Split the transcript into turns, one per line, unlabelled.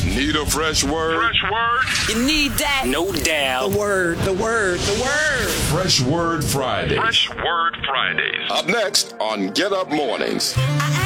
Need a fresh word?
Fresh word?
You need that.
No doubt.
The word.
Fresh Word Friday.
Fresh Word Fridays.
Up next on Get Up Mornings.